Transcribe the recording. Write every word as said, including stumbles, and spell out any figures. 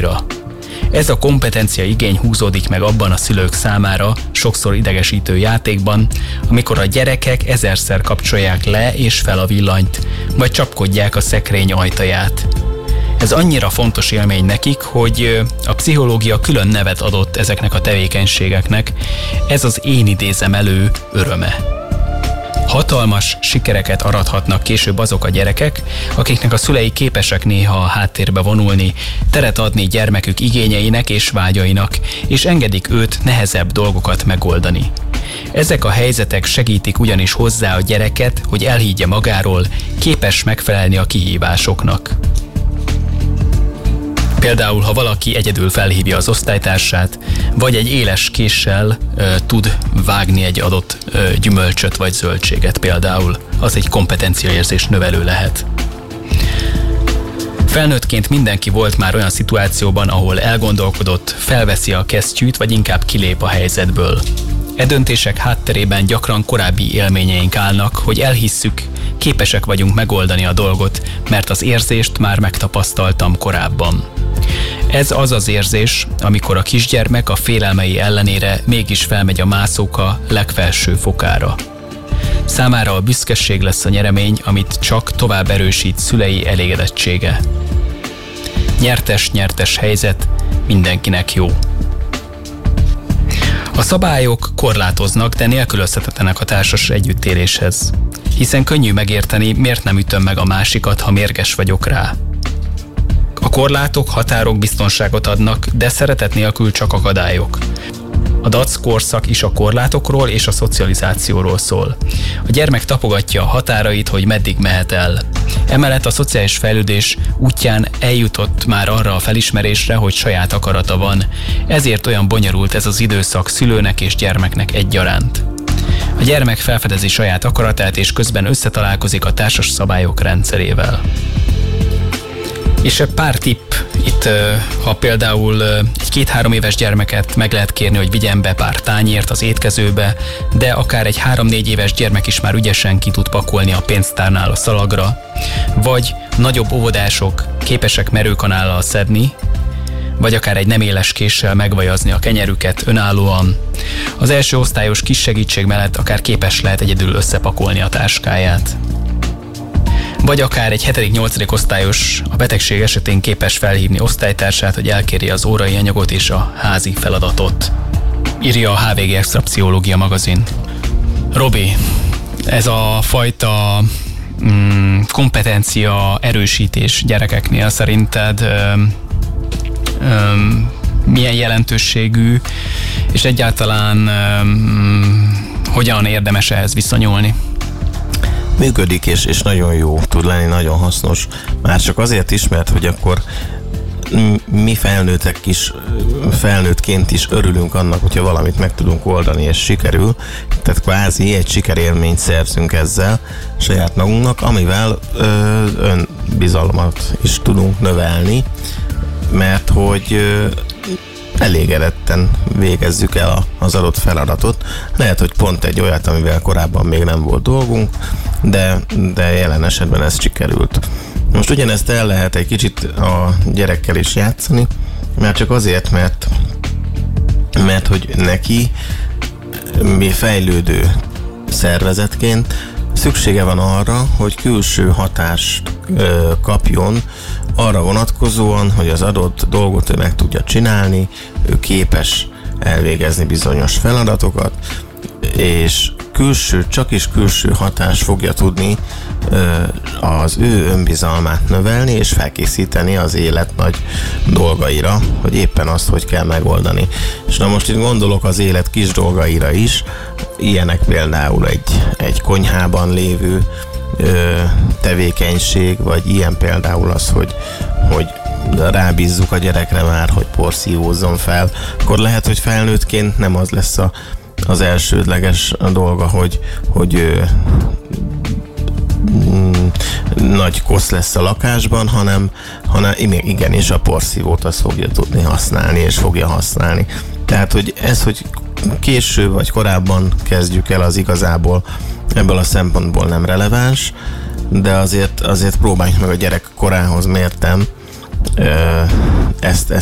dolgaira. Ez a kompetencia igény húzódik meg abban a szülők számára sokszor idegesítő játékban, amikor a gyerekek ezerszer kapcsolják le és fel a villanyt, vagy csapkodják a szekrény ajtaját. Ez annyira fontos élmény nekik, hogy a pszichológia külön nevet adott ezeknek a tevékenységeknek, ez az én idézem elő öröme. Hatalmas sikereket arathatnak később azok a gyerekek, akiknek a szülei képesek néha a háttérbe vonulni, teret adni gyermekük igényeinek és vágyainak, és engedik őt nehezebb dolgokat megoldani. Ezek a helyzetek segítik ugyanis hozzá a gyereket, hogy elhiggye magáról, képes megfelelni a kihívásoknak. Például, ha valaki egyedül felhívja az osztálytársát, vagy egy éles késsel ö, tud vágni egy adott ö, gyümölcsöt vagy zöldséget például, az egy kompetenciaérzés növelő lehet. Felnőttként mindenki volt már olyan szituációban, ahol elgondolkodott, felveszi a kesztyűt, vagy inkább kilép a helyzetből. E döntések hátterében gyakran korábbi élményeink állnak, hogy elhisszük, képesek vagyunk megoldani a dolgot, mert az érzést már megtapasztaltam korábban. Ez az az érzés, amikor a kisgyermek a félelmei ellenére mégis felmegy a mászóka legfelső fokára. Számára a büszkeség lesz a nyeremény, amit csak tovább erősít szülei elégedettsége. Nyertes-nyertes helyzet, mindenkinek jó. A szabályok korlátoznak, de nélkülözhetetlenek a társas együttéléshez. Hiszen könnyű megérteni, miért nem ütöm meg a másikat, ha mérges vagyok rá. A korlátok, határok biztonságot adnak, de szeretet nélkül csak akadályok. A dac korszak is a korlátokról és a szocializációról szól. A gyermek tapogatja a határait, hogy meddig mehet el. Emellett a szociális fejlődés útján eljutott már arra a felismerésre, hogy saját akarata van. Ezért olyan bonyolult ez az időszak szülőnek és gyermeknek egyaránt. A gyermek felfedezi saját akaratát, és közben összetalálkozik a társas szabályok rendszerével. És egy pár tipp, itt ha például egy két-három éves gyermeket meg lehet kérni, hogy vigyen be pár tányért az étkezőbe, de akár egy három-négy éves gyermek is már ügyesen ki tud pakolni a pénztárnál a szalagra, vagy nagyobb óvodások képesek merőkanállal szedni, vagy akár egy nem éles késsel megvajazni a kenyerüket önállóan. Az első osztályos kis segítség mellett akár képes lehet egyedül összepakolni a táskáját. Vagy akár egy hetedik-nyolcadik osztályos a betegség esetén képes felhívni osztálytársát, hogy elkérje az órai anyagot és a házi feladatot. Írja a há vé gé Extra Pszichológia magazin. Robi, ez a fajta mm, kompetencia erősítés gyerekeknél szerinted öm, öm, milyen jelentőségű, és egyáltalán öm, hogyan érdemes ehhez viszonyulni? Működik, és, és nagyon jó tud lenni, nagyon hasznos. Már csak azért is, mert hogy akkor mi felnőttek is, felnőttként is örülünk annak, hogyha valamit meg tudunk oldani, és sikerül. Tehát kvázi egy sikerélményt szerzünk ezzel saját magunknak, amivel ö, önbizalmat is tudunk növelni, mert hogy ö, elégedetten végezzük el az adott feladatot. Lehet, hogy pont egy olyat, amivel korábban még nem volt dolgunk, de, de jelen esetben ez sikerült. Most ugyanezt el lehet egy kicsit a gyerekkel is játszani, mert csak azért, mert, mert hogy neki mi fejlődő szervezetként szüksége van arra, hogy külső hatást ö, kapjon arra vonatkozóan, hogy az adott dolgot ő meg tudja csinálni, ő képes elvégezni bizonyos feladatokat, és külső, csak is külső hatás fogja tudni ö, az ő önbizalmát növelni, és felkészíteni az élet nagy dolgaira, hogy éppen azt, hogy kell megoldani. És na most itt gondolok az élet kis dolgaira is, ilyenek például egy, egy konyhában lévő ö, tevékenység, vagy ilyen például az, hogy, hogy rábízzuk a gyerekre már, hogy porszívózzon fel, akkor lehet, hogy felnőttként nem az lesz a, az elsődleges dolga, hogy, hogy ö, mm, nagy kosz lesz a lakásban, hanem, hanem igenis a porszívót azt fogja tudni használni, és fogja használni. Tehát, hogy ez, hogy késő vagy korábban kezdjük el, az igazából ebből a szempontból nem releváns, de azért, azért próbáljuk meg a gyerek korához mérten ezt, ezt